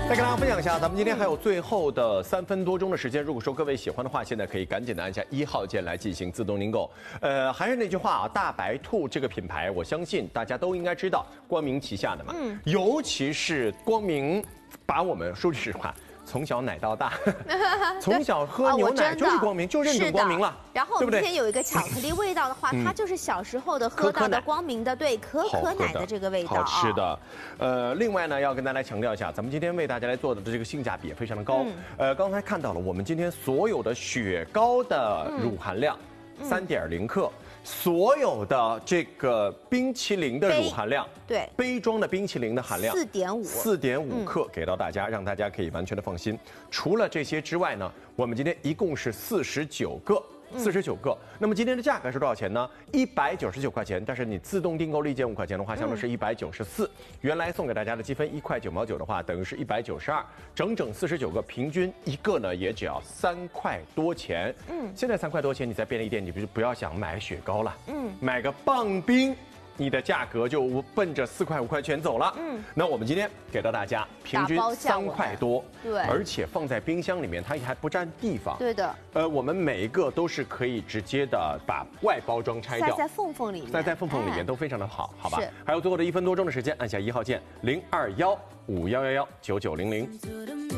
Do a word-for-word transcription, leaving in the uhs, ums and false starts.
再跟大家分享一下，咱们今天还有最后的三分多钟的时间。如果说各位喜欢的话，现在可以赶紧的按下一号键来进行自动订购。呃，还是那句话啊，大白兔这个品牌，我相信大家都应该知道，光明旗下的嘛。嗯。尤其是光明，把我们说句实话。 从小奶到大，从小喝牛奶就是光明，就认准光明了。 然后我们今天有一个巧克力味道的话，它就是小时候的喝到的光明的，对，可可奶的这个味道， 好吃的。呃，另外呢，要跟大家强调一下，咱们今天为大家来做的这个性价比也非常的高。呃，刚才看到了，我们今天所有的雪糕的乳含量三点零克。 所有的这个冰淇淋的乳含量， 对， 杯装的冰淇淋的含量四点五， 四点五克给到大家，让大家可以完全的放心。除了这些之外呢，我们今天一共是四十九个。 四十九个，那么今天的价格是多少钱呢？一百九十九块钱，但是你自动订购立减五块钱的话，相当是一百九十四。原来送给大家的积分一块九毛九的话，等于是一百九十二，整整四十九个，平均一个呢也只要三块多钱。嗯，现在三块多钱，你在便利店你不是不要想买雪糕了，嗯，买个棒冰。 你的价格就奔着四块五块钱走了。嗯，那我们今天给到大家平均三块多， 对， 而且放在冰箱里面，它还不占地方。 对的。 呃，我们每一个都是可以直接的把外包装拆掉， 塞在缝缝里面， 塞在缝缝里面都非常的好，好吧？ 是。 还有最后的一分多钟的时间，按下一号键零二幺五幺幺幺九九零零。